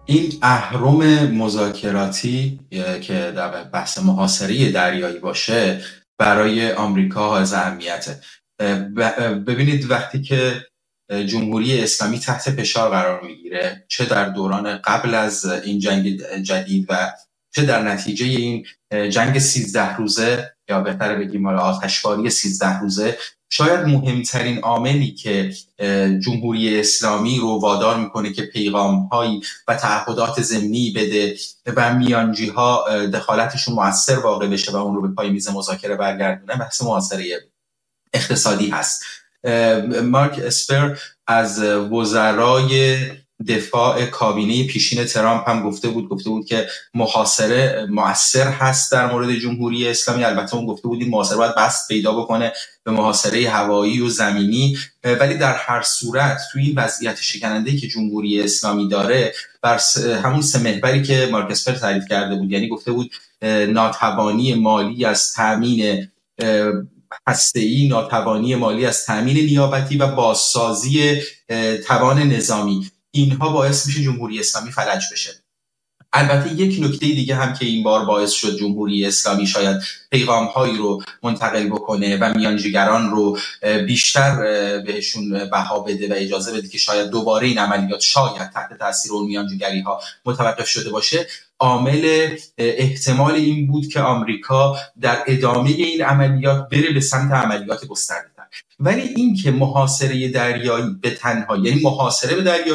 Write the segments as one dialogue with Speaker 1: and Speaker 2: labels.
Speaker 1: این اهرم مذاکراتی که در بحث محاصره دریایی باشه برای آمریکا حائز اهمیته. ببینید وقتی که جمهوری اسلامی تحت فشار قرار میگیره، چه در دوران قبل از این جنگ جدید و چه در نتیجه این جنگ 13 روزه یا بهتر بگیم آتشباری 13 روزه، شاید مهمترین عاملی که جمهوری اسلامی رو وادار میکنه که پیغام‌هایی و تعهدات ضمنی بده و میانجی‌ها دخالتشون مؤثر واقع بشه و اون رو به پای میز مذاکره برگردونه، بحث محاصره اقتصادی هست. مارک اسپر از وزرای دفاع کابینه پیشین ترامپ هم گفته بود که محاصره مؤثر هست در مورد جمهوری اسلامی. البته اون گفته بود این محاصره باید بست پیدا بکنه به محاصره هوایی و زمینی، ولی در هر صورت توی این وضعیت شکننده‌ای که جمهوری اسلامی داره، بر همون 3 محوری که مارک اسپر تعریف کرده بود، یعنی گفته بود ناتوانی مالی از تامین هسته‌ای، ناتوانی مالی از تامین نیابتی و بازسازی توان نظامی، اینها باعث میشه جمهوری اسلامی فلج بشه. البته یک نکته دیگه هم که این بار باعث شد جمهوری اسلامی شاید پیغام‌هایی رو منتقل بکنه و میانجیگران رو بیشتر بهشون بها بده و اجازه بده که شاید دوباره این عملیات شاید تحت تاثیر اون میانجیگری‌ها متوقف شده باشه، عامل احتمال این بود که آمریکا در ادامه این عملیات بره به سمت عملیات گسترده‌تر. ولی این که محاصره دریایی به تنهایی، یعنی محاصره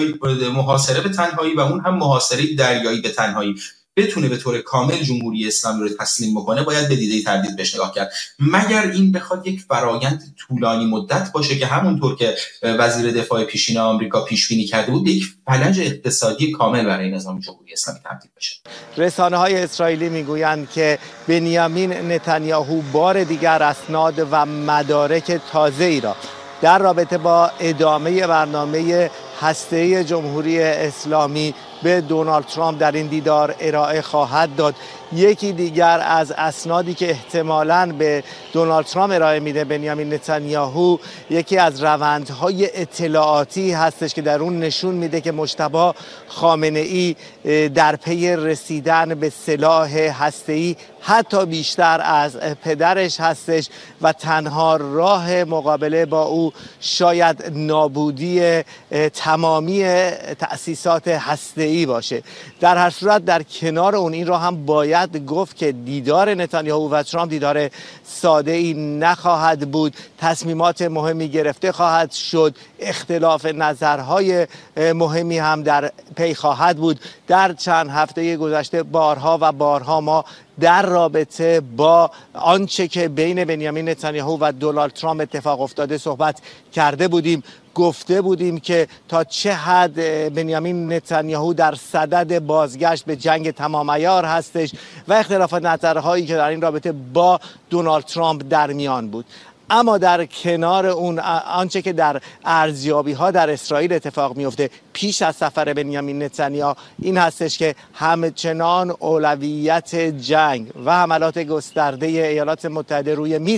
Speaker 1: به تنهایی و اون هم محاصره دریایی به تنهایی بتونه به طور کامل جمهوری اسلامی رو تسلیم بکنه، باید به دیده تردید بهش نگاه کرد، مگر این بخواد یک فرایند طولانی مدت باشه که همونطور که وزیر دفاع پیشین آمریکا پیش بینی کرده بود، یک فلج اقتصادی کامل برای نظام جمهوری اسلامی تبدیل بشه.
Speaker 2: رسانه‌های اسرائیلی میگویند که بنیامین نتانیاهو بار دیگر اسناد و مدارک تازه‌ای را در رابطه با ادامه برنامه هسته‌ای جمهوری اسلامی به دونالد ترامپ در این دیدار ارائه خواهد داد. یکی دیگر از اسنادی که احتمالاً به دونالد ترامپ ارائه میده بنیامین نتانیاهو، یکی از روندهای اطلاعاتی هستش که در اون نشون میده که مجتبی خامنه‌ای در پی رسیدن به سلاح هسته‌ای حتی بیشتر از پدرش هستش و تنها راه مقابله با او شاید نابودی تمامی تأسیسات هسته‌ای باشه. در هر صورت در کنار اون این را هم باید گفت که دیدار نتانیاهو و ترامپ دیدار ساده‌ای نخواهد بود. تصمیمات مهمی گرفته خواهد شد، اختلاف نظرهای مهمی هم در پی خواهد بود. در چند هفته گذشته بارها و بارها ما در رابطه با آنچه که بین بنیامین نتانیاهو و دونالد ترامپ اتفاق افتاده صحبت کرده بودیم. گفته بودیم که تا چه حد بنیامین نتانیاهو در صدد بازگشت به جنگ تمام عیار هستش و اختلاف نظرهایی که در این رابطه با دونالد ترامپ در میان بود. اما در کنار اون آنچه که در ارزیابی‌ها در اسرائیل اتفاق میفته پیش از سفر بنیامین نتانیاهو این هستش که همچنان اولویت جنگ و حملات گسترده ایالات متحده روی میز